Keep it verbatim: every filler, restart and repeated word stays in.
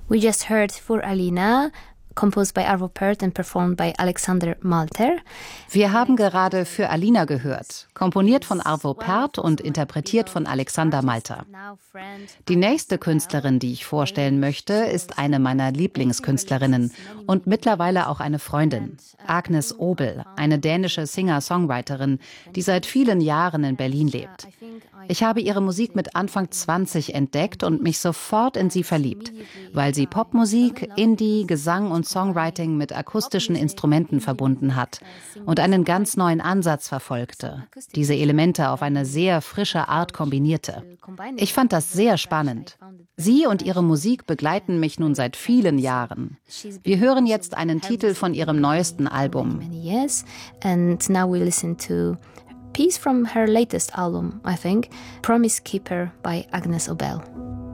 We just heard Für Alina, composed by Arvo Pärt and performed by Alexander Malter. Wir haben gerade Für Alina gehört, komponiert von Arvo Pärt und interpretiert von Alexander Malter. Die nächste Künstlerin, die ich vorstellen möchte, ist eine meiner Lieblingskünstlerinnen und mittlerweile auch eine Freundin, Agnes Obel, eine dänische Singer-Songwriterin, die seit vielen Jahren in Berlin lebt. Ich habe ihre Musik mit Anfang zwanzig entdeckt und mich sofort in sie verliebt, weil sie Popmusik, Indie, Gesang und Songwriting mit akustischen Instrumenten verbunden hat und einen ganz neuen Ansatz verfolgte, diese Elemente auf eine sehr frische Art kombinierte. Ich fand das sehr spannend. Sie und ihre Musik begleiten mich nun seit vielen Jahren. Wir hören jetzt einen Titel von ihrem neuesten Album. And now we listen to a piece from her latest album, I think, Promise Keeper by Agnes Obel.